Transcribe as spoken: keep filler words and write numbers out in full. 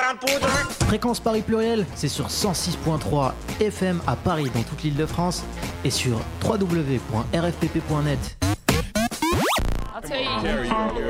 en poudre. Fréquence Paris Pluriel, c'est sur cent six virgule trois F M à Paris dans toute l'île de France et sur w w w point r f p p point net. I'll tell you.